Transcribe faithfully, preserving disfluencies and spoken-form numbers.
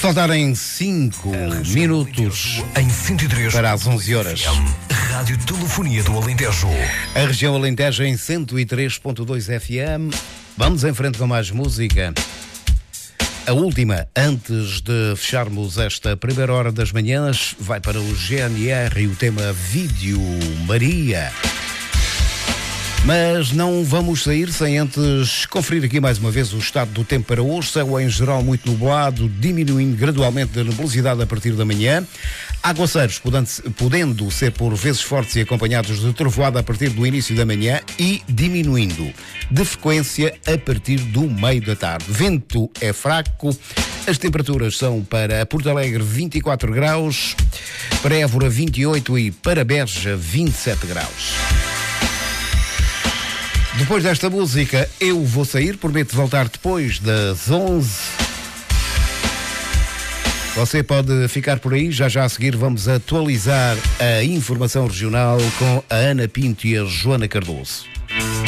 faltarem cinco minutos em cento e três para as onze horas. Rádio Telefonia do Alentejo. A região Alentejo em cento e três ponto dois F M. Vamos em frente com mais música. A última, antes de fecharmos esta primeira hora das manhãs, vai para o G N R e o tema Vídeo Maria. Mas não vamos sair sem antes conferir aqui mais uma vez o estado do tempo para hoje. Céu em geral muito nublado, diminuindo gradualmente a nebulosidade a partir da manhã. Aguaceiros podendo ser por vezes fortes e acompanhados de trovoada a partir do início da manhã e diminuindo de frequência a partir do meio da tarde. Vento é fraco. As temperaturas são para Porto Alegre vinte e quatro graus, para Évora vinte e oito e para Beja vinte e sete graus. Depois desta música, eu vou sair, prometo voltar depois das onze. Você pode ficar por aí, já já a seguir vamos atualizar a informação regional com a Ana Pinto e a Joana Cardoso.